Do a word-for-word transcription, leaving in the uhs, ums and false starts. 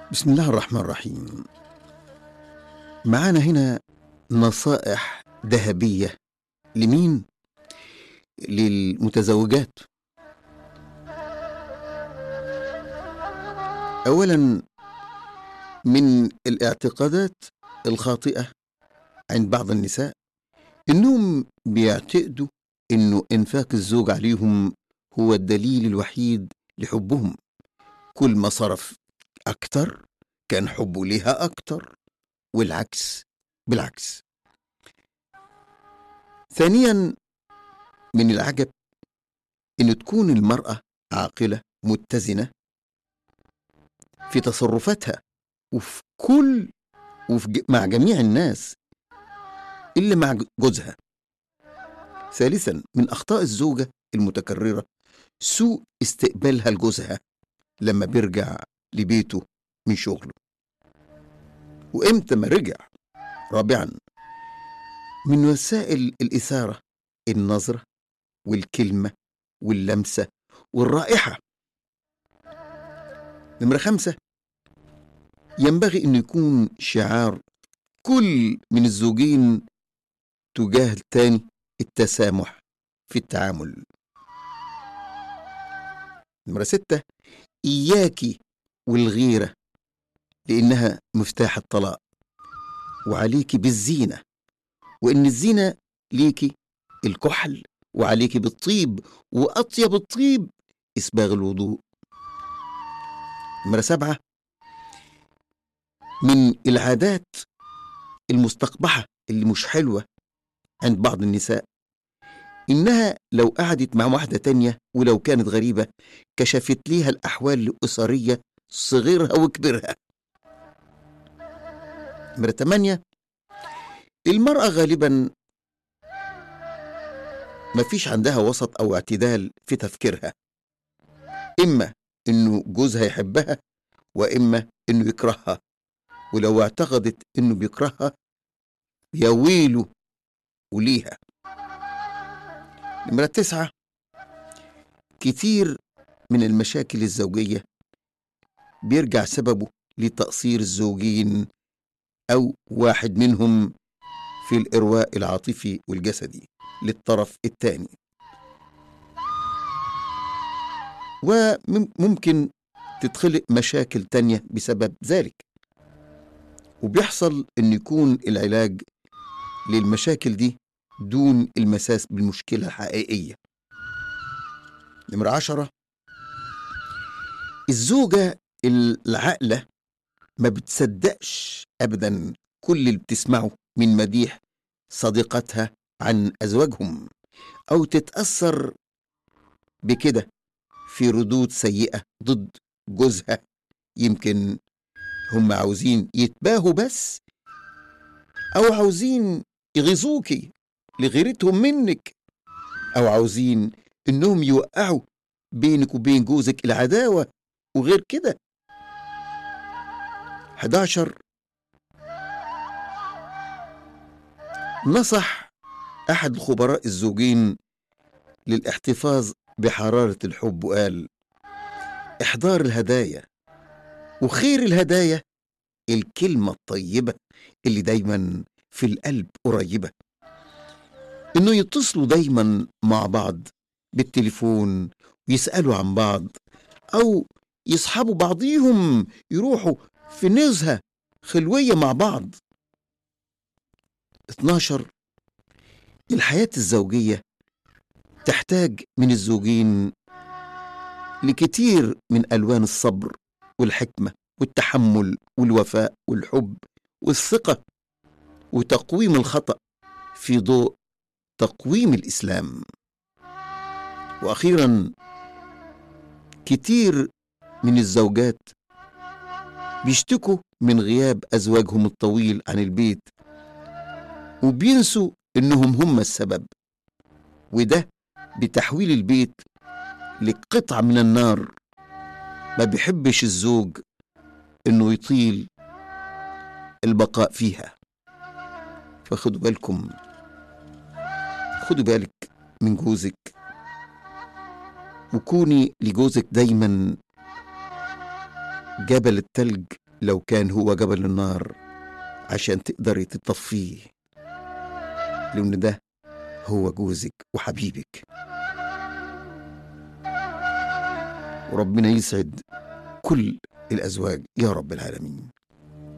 بسم الله الرحمن الرحيم. معانا هنا نصائح ذهبية لمين؟ للمتزوجات. أولا، من الاعتقادات الخاطئة عند بعض النساء إنهم بيعتقدوا إنه إنفاق الزوج عليهم هو الدليل الوحيد لحبهم. كل ما صرف أكتر كان حبه ليها أكتر، والعكس بالعكس. ثانيا، من العجب إن تكون المرأة عاقلة متزنة في تصرفاتها وفي كل وفي مع جميع الناس إلا مع جوزها. ثالثا، من أخطاء الزوجة المتكررة سوء استقبالها لجوزها لما بيرجع لبيته من شغله وإمتى ما رجع. رابعا، من وسائل الإثارة النظرة والكلمة واللمسة والرائحة. نمرة خمسة، ينبغي أن يكون شعار كل من الزوجين تجاه الثاني التسامح في التعامل. نمرة ستة، إياكي والغيرة لأنها مفتاح الطلاق، وعليكي بالزينة، وإن الزينة ليكي الكحل، وعليكي بالطيب، وأطيب الطيب إسباغ الوضوء. نمرة سبعة، من العادات المستقبحة اللي مش حلوة عند بعض النساء إنها لو قعدت مع واحدة تانية ولو كانت غريبة كشفت ليها الأحوال الأسرية صغيرها وكبرها. نمرة تمانية، المرأة غالبا ما فيش عندها وسط أو اعتدال في تفكيرها، إما إنه جوزها يحبها وإما إنه يكرهها، ولو اعتقدت إنه بيكرهها يا ويله وليها. نمرة تسعة، كتير من المشاكل الزوجية بيرجع سببه لتقصير الزوجين أو واحد منهم في الإرواء العاطفي والجسدي للطرف الثاني، وممكن تتخلق مشاكل تانية بسبب ذلك، وبيحصل أن يكون العلاج للمشاكل دي دون المساس بالمشكلة الحقيقية. نمرة عشرة، الزوجة العاقلة ما بتصدقش أبدا كل اللي بتسمعه من مديح صديقتها عن أزواجهم، أو تتأثر بكده في ردود سيئة ضد جوزها. يمكن هم عاوزين يتباهوا بس، أو عاوزين يغيظوكي لغيرتهم منك، أو عاوزين إنهم يوقعوا بينك وبين جوزك العداوة وغير كده. حداشر، نصح أحد خبراء الزوجين للاحتفاظ بحرارة الحب وقال: إحضار الهدايا، وخير الهدايا الكلمة الطيبة اللي دايما في القلب قريبة، إنه يتصلوا دايما مع بعض بالتليفون ويسألوا عن بعض، أو يصحبوا بعضيهم يروحوا في نزهة خلوية مع بعض. اتناشر، الحياة الزوجية تحتاج من الزوجين لكتير من ألوان الصبر والحكمة والتحمل والوفاء والحب والثقة وتقويم الخطأ في ضوء تقويم الإسلام. وأخيرا، كتير من الزوجات بيشتكوا من غياب أزواجهم الطويل عن البيت وبينسوا إنهم هم السبب، وده بتحويل البيت لقطعة من النار. ما بيحبش الزوج إنه يطيل البقاء فيها. فخدوا بالكم، خدوا بالك من جوزك، وكوني لجوزك دايما جبل التلج لو كان هو جبل النار عشان تقدري تطفيه، لأن ده هو جوزك وحبيبك. وربنا يسعد كل الأزواج يا رب العالمين.